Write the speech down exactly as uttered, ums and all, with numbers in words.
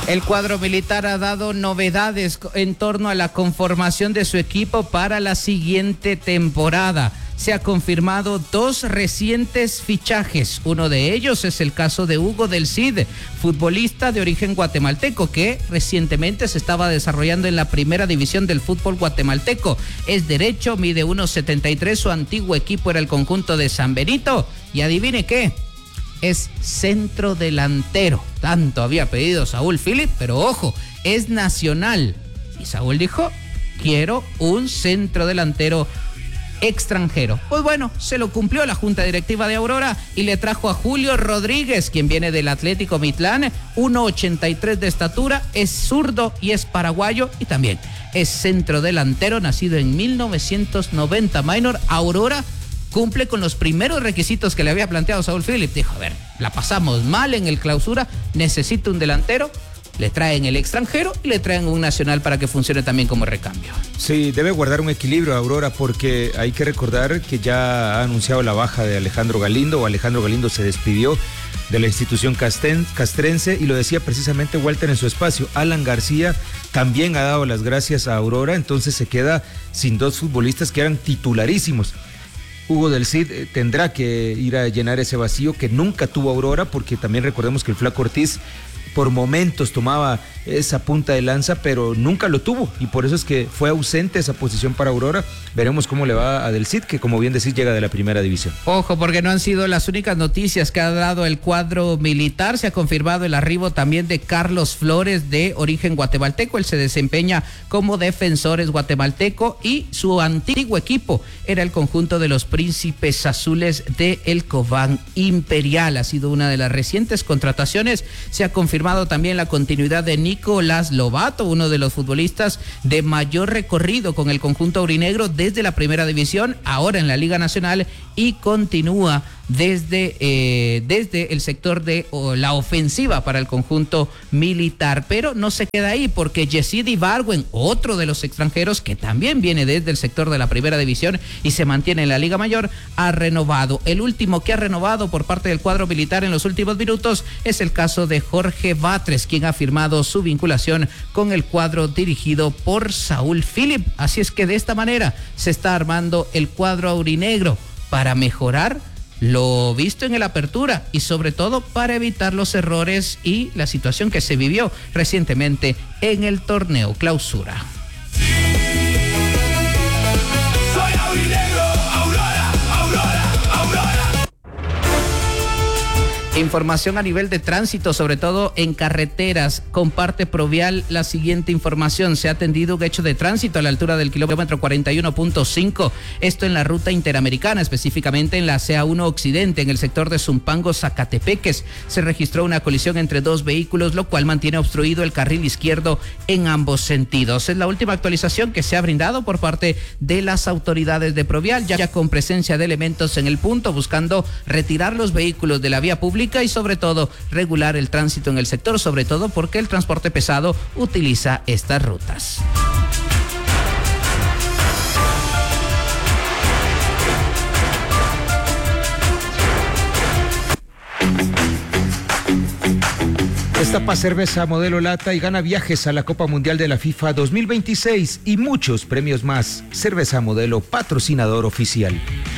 El cuadro militar ha dado novedades en torno a la conformación de su equipo para la siguiente temporada. Se ha confirmado dos recientes fichajes. Uno de ellos es el caso de Hugo del Cid, futbolista de origen guatemalteco que recientemente se estaba desarrollando en la primera división del fútbol guatemalteco. Es derecho, mide uno setenta y tres, su antiguo equipo era el conjunto de San Benito. Y adivine qué, es centro delantero. Tanto había pedido Saúl Philip, pero ojo, es nacional. Y Saúl dijo, quiero un centro delantero extranjero. Pues bueno, se lo cumplió la Junta Directiva de Aurora y le trajo a Julio Rodríguez, quien viene del Atlético Mitlán, uno ochenta y tres de estatura, es zurdo y es paraguayo y también es centro delantero, nacido en mil novecientos noventa. Minor, Aurora cumple con los primeros requisitos que le había planteado Saúl Philip. Dijo, a ver, la pasamos mal en el clausura, necesito un delantero. Le traen el extranjero y le traen un nacional para que funcione también como recambio. Sí, debe guardar un equilibrio Aurora, porque hay que recordar que ya ha anunciado la baja de Alejandro Galindo, o Alejandro Galindo se despidió de la institución casten, castrense, y lo decía precisamente Walter en su espacio. Alan García también ha dado las gracias a Aurora, entonces se queda sin dos futbolistas que eran titularísimos. Hugo del Cid eh, tendrá que ir a llenar ese vacío que nunca tuvo Aurora, porque también recordemos que el Flaco Ortiz por momentos tomaba esa punta de lanza, pero nunca lo tuvo, y por eso es que fue ausente esa posición para Aurora. Veremos cómo le va a Del Cid, que como bien decís llega de la primera división. Ojo, porque no han sido las únicas noticias que ha dado el cuadro militar. Se ha confirmado el arribo también de Carlos Flores, de origen guatemalteco. Él se desempeña como defensores guatemalteco y su antiguo equipo era el conjunto de los Príncipes Azules de El Cobán Imperial. Ha sido una de las recientes contrataciones. Se ha confirmado también la continuidad de Nicolás Lobato, uno de los futbolistas de mayor recorrido con el conjunto aurinegro desde la primera división, ahora en la Liga Nacional, y continúa desde, eh, desde el sector de oh, la ofensiva para el conjunto militar. Pero no se queda ahí, porque Yesid Ibargüen, otro de los extranjeros que también viene desde el sector de la primera división y se mantiene en la Liga Mayor, ha renovado. El último que ha renovado por parte del cuadro militar en los últimos minutos es el caso de Jorge Batres, quien ha firmado su vinculación con el cuadro dirigido por Saúl Philip. Así es que de esta manera se está armando el cuadro aurinegro para mejorar lo visto en el Apertura y sobre todo para evitar los errores y la situación que se vivió recientemente en el torneo Clausura. Soy aurinegro, Aurora, Aurora, Aurora. Información a nivel de tránsito, sobre todo en carreteras. Comparte Provial la siguiente información. Se ha atendido un hecho de tránsito a la altura del kilómetro cuarenta y uno punto cinco. Esto en la ruta interamericana, específicamente en la C A uno Occidente, en el sector de Zumpango, Zacatepeques. Se registró una colisión entre dos vehículos, lo cual mantiene obstruido el carril izquierdo en ambos sentidos. Es la última actualización que se ha brindado por parte de las autoridades de Provial, ya con presencia de elementos en el punto, buscando retirar los vehículos de la vía pública y sobre todo regular el tránsito en el sector, sobre todo porque el transporte pesado utiliza estas rutas. Destapa cerveza modelo lata y gana viajes a la Copa Mundial de la FIFA dos mil veintiséis y muchos premios más. Cerveza Modelo, patrocinador oficial.